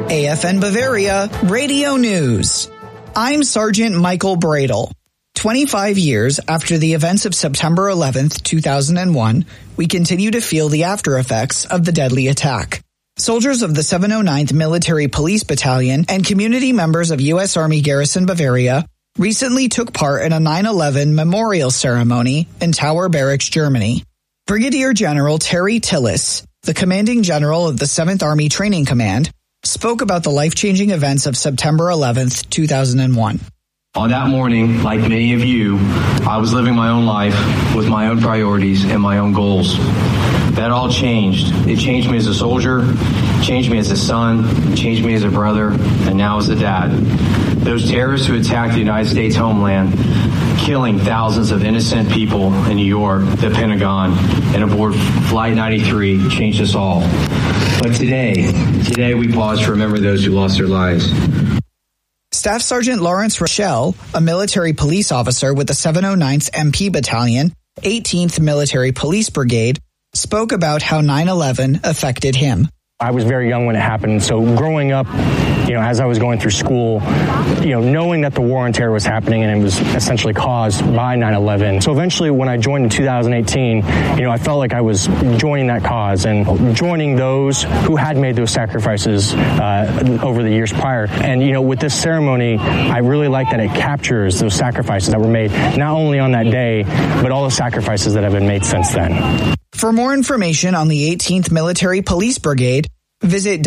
AFN Bavaria Radio News. I'm Sergeant Michael Bradle. 25 years after the events of September 11th, 2001, we continue to feel the after effects of the deadly attack. Soldiers of the 709th Military Police Battalion and community members of U.S. Army Garrison Bavaria recently took part in a 9/11 memorial ceremony in Tower Barracks, Germany. Brigadier General Terry Tillis, the commanding general of the 7th Army Training Command, spoke about the life-changing events of September 11th, 2001. On that morning, like many of you, I was living my own life with my own priorities and my own goals. That all changed. It changed me as a soldier, changed me as a son, changed me as a brother, and now as a dad. Those terrorists who attacked the United States homeland, killing thousands of innocent people in New York, the Pentagon, and aboard Flight 93 changed us all. But today we pause to remember those who lost their lives. Staff Sergeant Lawrence Rochelle, a military police officer with the 709th MP Battalion, 18th Military Police Brigade, spoke about how 9/11 affected him. I was very young when it happened, so growing up, as I was going through school, knowing that the war on terror was happening and it was essentially caused by 9/11. So eventually when I joined in 2018, I felt like I was joining that cause and joining those who had made those sacrifices over the years prior. And, with this ceremony, I really like that it captures those sacrifices that were made, not only on that day, but all the sacrifices that have been made since then. For more information on the 18th Military Police Brigade, visit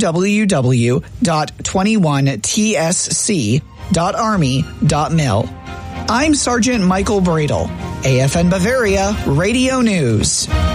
www.21tsc.army.mil. I'm Sergeant Michael Bradle, AFN Bavaria Radio News.